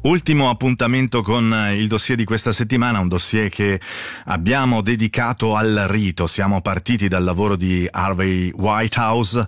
Ultimo appuntamento con il dossier di questa settimana, un dossier che abbiamo dedicato al rito. Siamo partiti dal lavoro di Harvey Whitehouse,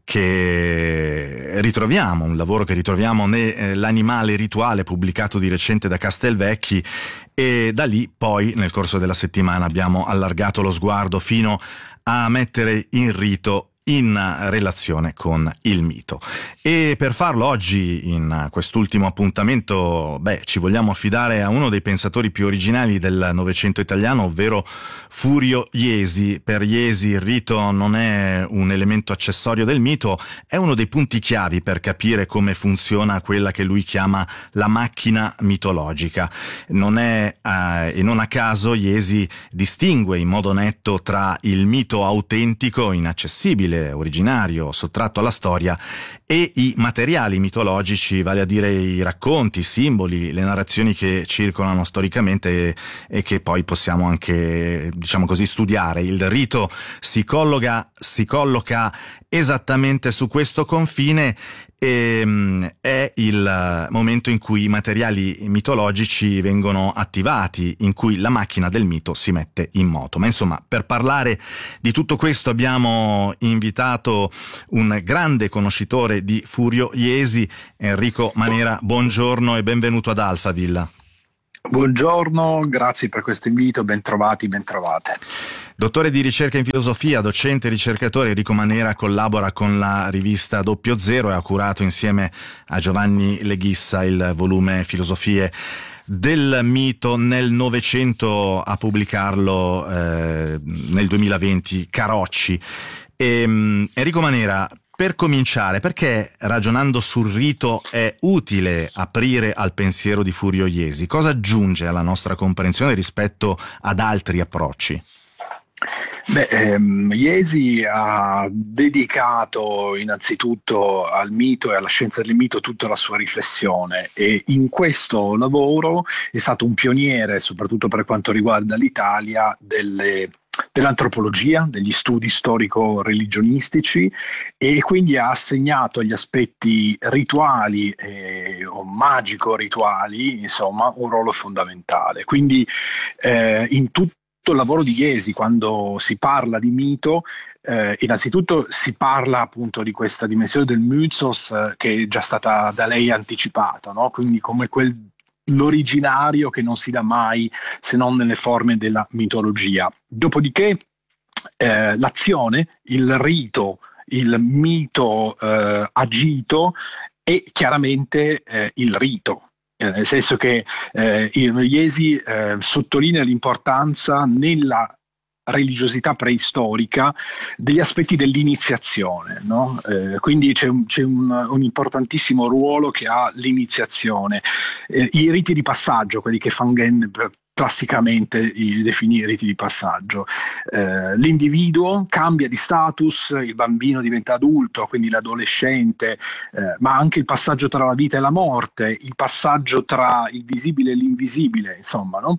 che ritroviamo, un lavoro che ritroviamo nell'Animale rituale, pubblicato di recente da Castelvecchi, e da lì poi nel corso della settimana abbiamo allargato lo sguardo fino a mettere in rito in relazione con il mito. E per farlo oggi, in quest'ultimo appuntamento, ci vogliamo affidare a uno dei pensatori più originali del Novecento italiano, ovvero Furio Jesi. Per Jesi il rito non è un elemento accessorio del mito, è uno dei punti chiavi per capire come funziona quella che lui chiama la macchina mitologica. Non è e non a caso Jesi distingue in modo netto tra il mito autentico, inaccessibile, originario, sottratto alla storia, e i materiali mitologici, vale a dire i racconti, i simboli, le narrazioni che circolano storicamente e che poi possiamo anche, diciamo così, studiare. Il rito si colloca esattamente su questo confine e è il momento in cui i materiali mitologici vengono attivati, in cui la macchina del mito si mette in moto. Ma insomma, per parlare di tutto questo abbiamo invitato un grande conoscitore di Furio Jesi, Enrico Manera. Buongiorno e benvenuto ad Alphaville. Buongiorno, grazie per questo invito, bentrovati, bentrovate. Dottore di ricerca in filosofia, docente e ricercatore, Enrico Manera collabora con la rivista Doppio Zero e ha curato insieme a Giovanni Leghissa il volume Filosofie del mito. Nel Novecento a pubblicarlo nel 2020 Carocci. Enrico Manera, per cominciare, perché ragionando sul rito è utile aprire al pensiero di Furio Jesi? Cosa aggiunge alla nostra comprensione rispetto ad altri approcci? Jesi ha dedicato innanzitutto al mito e alla scienza del mito tutta la sua riflessione, e in questo lavoro è stato un pioniere, soprattutto per quanto riguarda l'Italia, dell'antropologia, degli studi storico-religionistici, e quindi ha assegnato agli aspetti rituali o magico-rituali, insomma, un ruolo fondamentale. Quindi in tutto il lavoro di Jesi, quando si parla di mito, innanzitutto si parla appunto di questa dimensione del mythos che è già stata da lei anticipata, no? Quindi come l'originario che non si dà mai se non nelle forme della mitologia. Dopodiché l'azione, il rito, il mito agito è chiaramente il rito. Nel senso che Jesi sottolinea l'importanza nella religiosità preistorica degli aspetti dell'iniziazione, no? Quindi c'è un importantissimo ruolo che ha l'iniziazione. I riti di passaggio, quelli che Fangen classicamente definì riti di passaggio. L'individuo cambia di status, il bambino diventa adulto, quindi l'adolescente, ma anche il passaggio tra la vita e la morte, il passaggio tra il visibile e l'invisibile, insomma, no?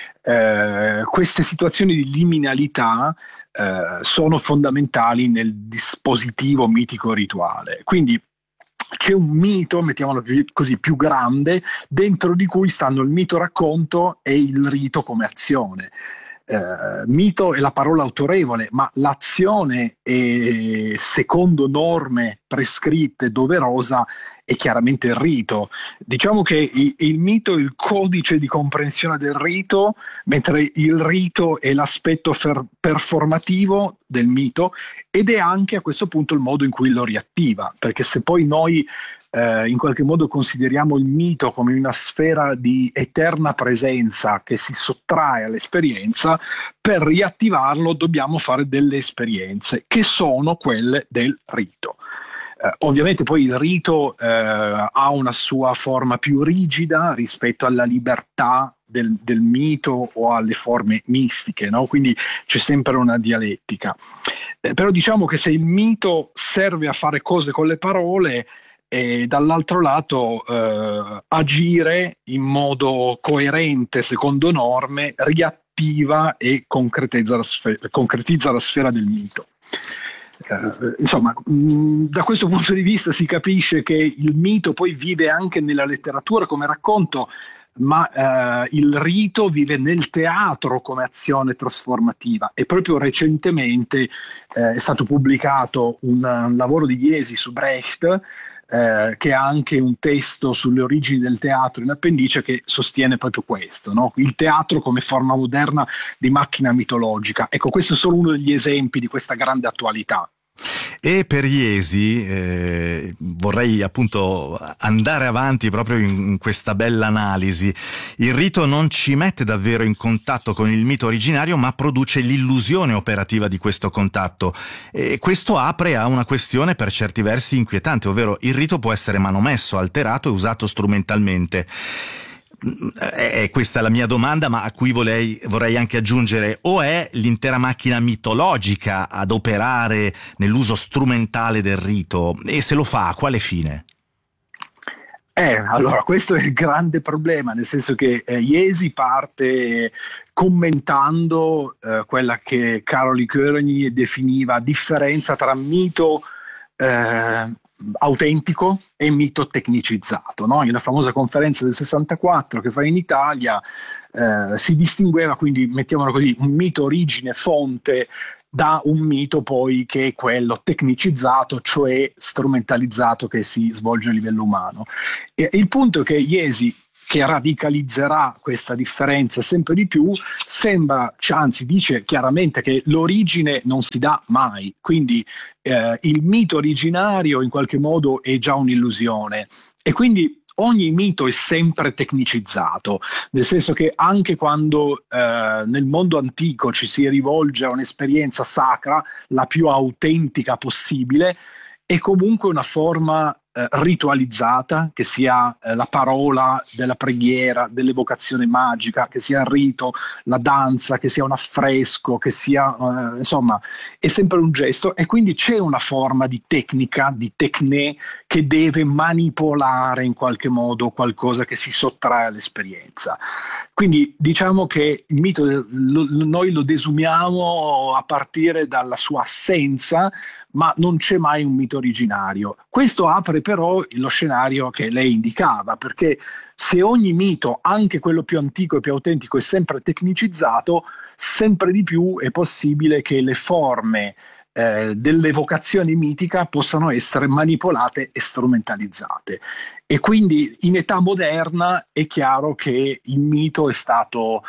Queste situazioni di liminalità sono fondamentali nel dispositivo mitico rituale. Quindi c'è un mito, mettiamolo così, più grande, dentro di cui stanno il mito racconto e il rito come azione. Mito è la parola autorevole, ma l'azione è, secondo norme prescritte, doverosa, è chiaramente il rito. Diciamo che il mito è il codice di comprensione del rito, mentre il rito è l'aspetto performativo del mito, ed è anche a questo punto il modo in cui lo riattiva, perché se poi noi in qualche modo consideriamo il mito come una sfera di eterna presenza che si sottrae all'esperienza, per riattivarlo dobbiamo fare delle esperienze che sono quelle del rito. Ovviamente poi il rito ha una sua forma più rigida rispetto alla libertà del mito o alle forme mistiche, no? Quindi c'è sempre una dialettica. Però diciamo che se il mito serve a fare cose con le parole, e dall'altro lato agire in modo coerente secondo norme riattiva e concretizza la sfera del mito. Insomma, da questo punto di vista si capisce che il mito poi vive anche nella letteratura come racconto, ma il rito vive nel teatro come azione trasformativa. E proprio recentemente è stato pubblicato un lavoro di Jesi su Brecht, che ha anche un testo sulle origini del teatro in appendice che sostiene proprio questo, no? Il teatro come forma moderna di macchina mitologica. Ecco, questo è solo uno degli esempi di questa grande attualità. E per Jesi vorrei appunto andare avanti proprio in questa bella analisi. Il rito non ci mette davvero in contatto con il mito originario, ma produce l'illusione operativa di questo contatto, e questo apre a una questione per certi versi inquietante, ovvero il rito può essere manomesso, alterato e usato strumentalmente. È questa la mia domanda, ma a cui vorrei anche aggiungere: o è l'intera macchina mitologica ad operare nell'uso strumentale del rito, e se lo fa a quale fine? Allora, questo è il grande problema, nel senso che Jesi parte commentando quella che Károly Kőröny definiva differenza tra mito autentico e mito tecnicizzato, no? In una famosa conferenza del 64 che fa in Italia si distingueva, quindi mettiamolo così, un mito origine fonte da un mito poi che è quello tecnicizzato, cioè strumentalizzato, che si svolge a livello umano. E il punto è che Jesi, che radicalizzerà questa differenza sempre di più, sembra, anzi dice chiaramente che l'origine non si dà mai, quindi il mito originario in qualche modo è già un'illusione, e quindi ogni mito è sempre tecnicizzato, nel senso che anche quando nel mondo antico ci si rivolge a un'esperienza sacra, la più autentica possibile, è comunque una forma ritualizzata, che sia la parola della preghiera, dell'evocazione magica, che sia il rito, la danza, che sia un affresco, che sia insomma, è sempre un gesto, e quindi c'è una forma di tecnica, di tecné, che deve manipolare in qualche modo qualcosa che si sottrae all'esperienza. Quindi diciamo che il mito noi lo desumiamo a partire dalla sua assenza, ma non c'è mai un mito originario. Questo apre però lo scenario che lei indicava, perché se ogni mito, anche quello più antico e più autentico, è sempre tecnicizzato, sempre di più è possibile che le forme dell'evocazione mitica possano essere manipolate e strumentalizzate. E quindi in età moderna è chiaro che il mito è stato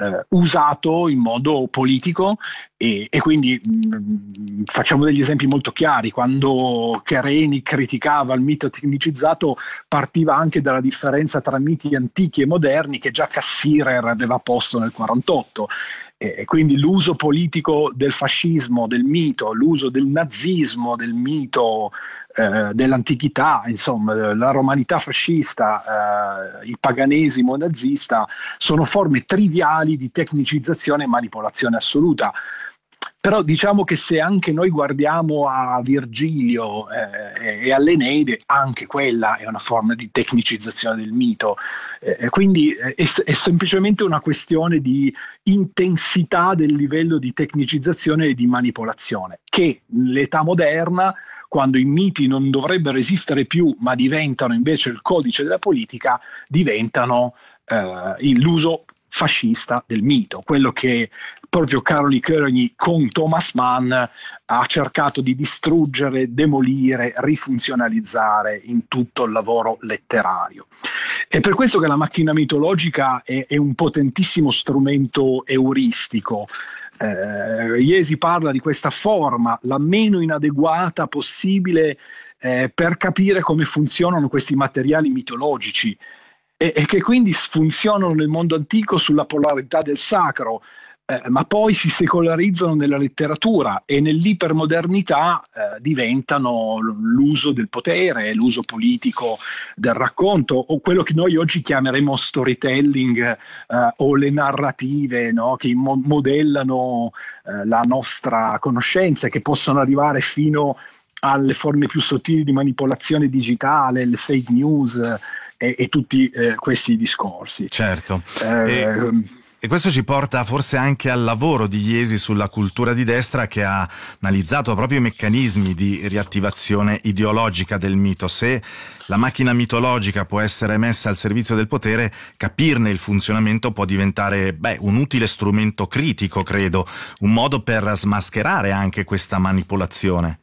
usato in modo politico, e quindi facciamo degli esempi molto chiari. Quando Chereni criticava il mito tecnicizzato, partiva anche dalla differenza tra miti antichi e moderni che già Cassirer aveva posto nel 48, e quindi l'uso politico del fascismo, del mito, l'uso del nazismo, del mito dell'antichità, insomma la romanità fascista, il paganesimo nazista, sono forme triviali di tecnicizzazione e manipolazione assoluta. Però diciamo che se anche noi guardiamo a Virgilio e all'Eneide, anche quella è una forma di tecnicizzazione del mito, quindi è semplicemente una questione di intensità del livello di tecnicizzazione e di manipolazione, che nell'età moderna, quando i miti non dovrebbero esistere più ma diventano invece il codice della politica, diventano l'uso fascista del mito, quello che proprio Károly Kőröny con Thomas Mann ha cercato di distruggere, demolire, rifunzionalizzare in tutto il lavoro letterario. È per questo che la macchina mitologica è un potentissimo strumento euristico. Jesi parla di questa forma, la meno inadeguata possibile, per capire come funzionano questi materiali mitologici, e che quindi funzionano nel mondo antico sulla polarità del sacro, ma poi si secolarizzano nella letteratura e nell'ipermodernità diventano l'uso del potere, l'uso politico del racconto, o quello che noi oggi chiameremo storytelling, o le narrative, no? Che modellano la nostra conoscenza, che possono arrivare fino alle forme più sottili di manipolazione digitale, le fake news, e tutti questi discorsi. Certo. E questo ci porta forse anche al lavoro di Jesi sulla cultura di destra, che ha analizzato proprio i meccanismi di riattivazione ideologica del mito. Se la macchina mitologica può essere messa al servizio del potere, capirne il funzionamento può diventare un utile strumento critico, credo, un modo per smascherare anche questa manipolazione.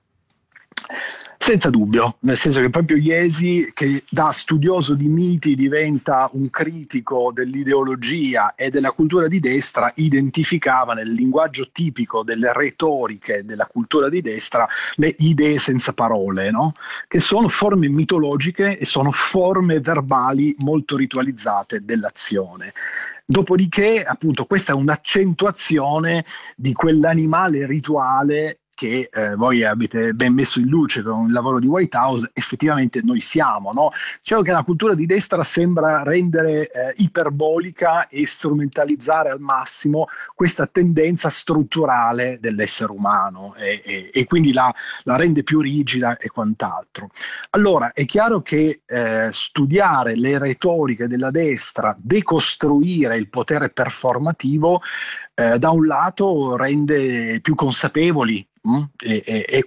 Senza dubbio, nel senso che proprio Jesi, che da studioso di miti diventa un critico dell'ideologia e della cultura di destra, identificava nel linguaggio tipico delle retoriche della cultura di destra le idee senza parole, no? Che sono forme mitologiche e sono forme verbali molto ritualizzate dell'azione. Dopodiché, appunto, questa è un'accentuazione di quell'animale rituale che voi avete ben messo in luce con il lavoro di Whitehouse. Effettivamente noi siamo, no? Diciamo che la cultura di destra sembra rendere iperbolica e strumentalizzare al massimo questa tendenza strutturale dell'essere umano e quindi la rende più rigida e quant'altro. Allora, è chiaro che studiare le retoriche della destra, decostruire il potere performativo, da un lato rende più consapevoli e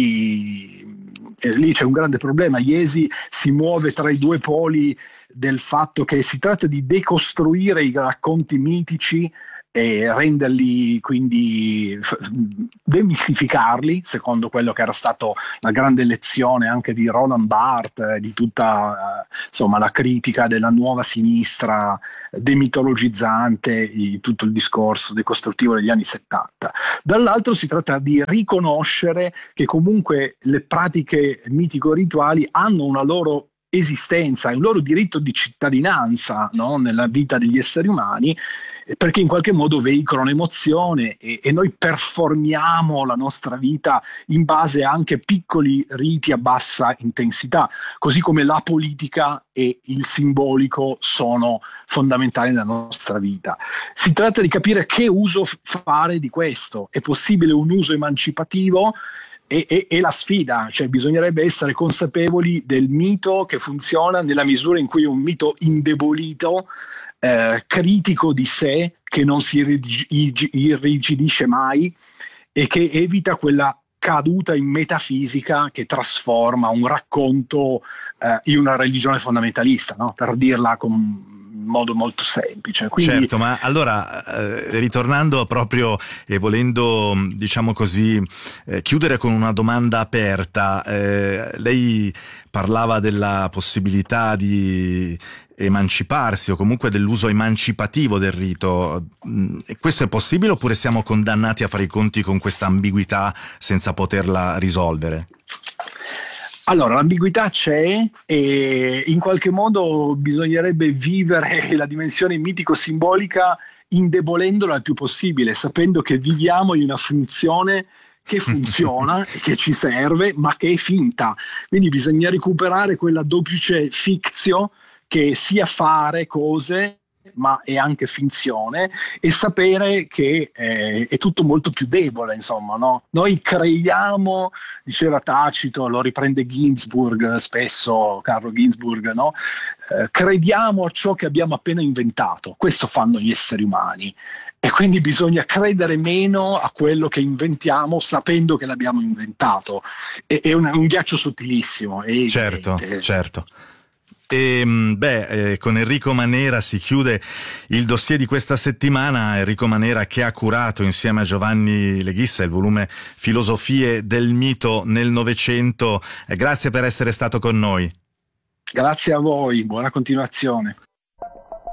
quindi lì c'è un grande problema. Jesi si muove tra i due poli del fatto che si tratta di decostruire i racconti mitici e renderli, quindi demistificarli, secondo quello che era stato la grande lezione anche di Roland Barthes, di tutta insomma la critica della nuova sinistra demitologizzante, tutto il discorso decostruttivo degli anni 70. Dall'altro si tratta di riconoscere che comunque le pratiche mitico-rituali hanno una loro esistenza, un loro diritto di cittadinanza, no? Nella vita degli esseri umani, perché in qualche modo veicolano emozione e noi performiamo la nostra vita in base anche a piccoli riti a bassa intensità, così come la politica e il simbolico sono fondamentali nella nostra vita. Si tratta di capire che uso fare di questo. È possibile un uso emancipativo? E la sfida, cioè bisognerebbe essere consapevoli del mito che funziona nella misura in cui è un mito indebolito, critico di sé, che non si irrigidisce mai e che evita quella caduta in metafisica che trasforma un racconto in una religione fondamentalista, no? Per dirla con modo molto semplice. Quindi... Certo, ma allora ritornando proprio e volendo, diciamo così, chiudere con una domanda aperta, lei parlava della possibilità di emanciparsi o comunque dell'uso emancipativo del rito. Questo è possibile oppure siamo condannati a fare i conti con questa ambiguità senza poterla risolvere? Allora, l'ambiguità c'è e in qualche modo bisognerebbe vivere la dimensione mitico-simbolica indebolendola il più possibile, sapendo che viviamo in una funzione che funziona e che ci serve, ma che è finta. Quindi bisogna recuperare quella duplice fictio che sia fare cose ma è anche finzione, e sapere che è tutto molto più debole, insomma, no? Noi creiamo, diceva Tacito, lo riprende Ginsburg spesso, Carlo Ginsburg, no? Crediamo a ciò che abbiamo appena inventato. Questo fanno gli esseri umani. E quindi bisogna credere meno a quello che inventiamo sapendo che l'abbiamo inventato. È un ghiaccio sottilissimo. Certo, certo. E con Enrico Manera si chiude il dossier di questa settimana. Enrico Manera, che ha curato insieme a Giovanni Leghissa il volume Filosofie del mito nel Novecento. Grazie per essere stato con noi. Grazie a voi, buona continuazione.